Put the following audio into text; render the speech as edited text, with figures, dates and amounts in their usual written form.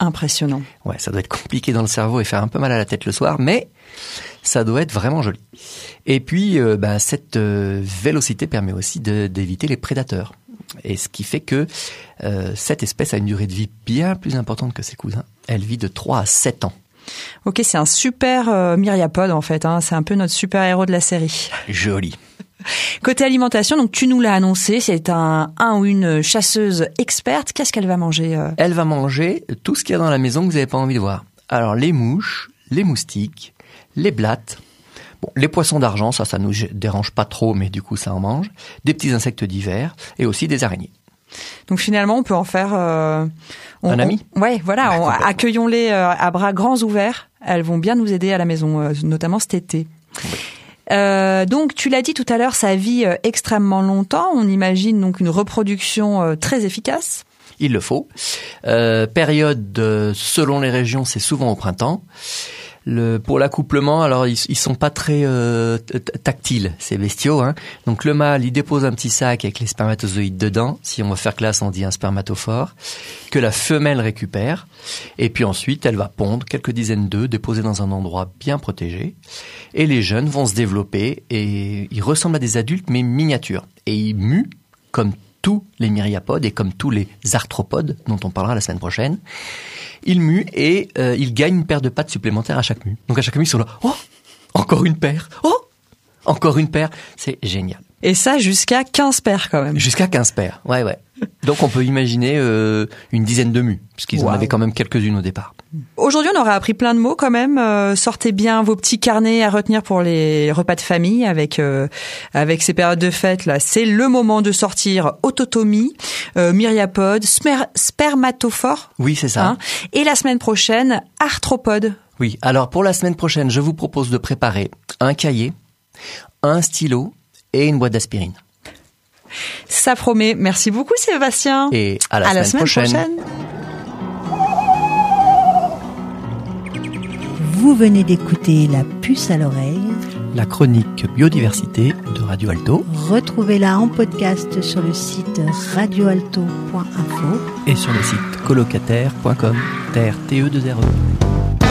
Impressionnant. Ouais, ça doit être compliqué dans le cerveau et faire un peu mal à la tête le soir, mais ça doit être vraiment joli. Et puis, cette vélocité permet aussi d'éviter les prédateurs. Et ce qui fait que cette espèce a une durée de vie bien plus importante que ses cousins. Elle vit de 3 à 7 ans. Ok, c'est un super myriapode en fait. C'est un peu notre super-héros de la série. Joli. Côté alimentation, donc tu nous l'as annoncé, c'est un ou une chasseuse experte. Qu'est-ce qu'elle va manger Elle va manger tout ce qu'il y a dans la maison que vous n'avez pas envie de voir. Alors les mouches, les moustiques, les blattes, les poissons d'argent, ça nous dérange pas trop, mais du coup ça en mange. Des petits insectes divers et aussi des araignées. Donc finalement, on peut en faire un ami. Ouais, voilà. Accueillons-les à bras grands ouverts. Elles vont bien nous aider à la maison, notamment cet été. Oui. Donc tu l'as dit tout à l'heure, ça vit extrêmement longtemps. On imagine donc une reproduction très efficace. Il le faut. Période selon les régions, c'est souvent au printemps. Pour l'accouplement, alors ils sont pas très tactiles, ces bestiaux. Donc le mâle, il dépose un petit sac avec les spermatozoïdes dedans. Si on veut faire classe, on dit un spermatophore, que la femelle récupère. Et puis ensuite, elle va pondre quelques dizaines d'œufs, déposés dans un endroit bien protégé. Et les jeunes vont se développer et ils ressemblent à des adultes, mais miniatures. Et ils muent comme tous les myriapodes et comme tous les arthropodes dont on parlera la semaine prochaine. Ils muent et ils gagnent une paire de pattes supplémentaires à chaque mue. Donc à chaque mue, ils sont là. Oh, encore une paire. Oh, encore une paire. C'est génial. Et ça jusqu'à 15 paires quand même. Jusqu'à 15 paires. Ouais. Donc on peut imaginer une dizaine de mues, puisqu'ils en avaient quand même quelques-unes au départ. Aujourd'hui, on aura appris plein de mots quand même. Sortez bien vos petits carnets à retenir pour les repas de famille avec ces périodes de fête là. C'est le moment de sortir autotomie, myriapode, spermatophore. Oui, c'est ça. Et la semaine prochaine, arthropode. Oui. Alors pour la semaine prochaine, je vous propose de préparer un cahier, un stylo et une boîte d'aspirine. Ça promet. Merci beaucoup Sébastien. Et à la semaine prochaine. Vous venez d'écouter La Puce à l'oreille, la chronique biodiversité de Radio Alto. Retrouvez-la en podcast sur le site radioalto.info et sur le site colocataire.com, TRTE2RE.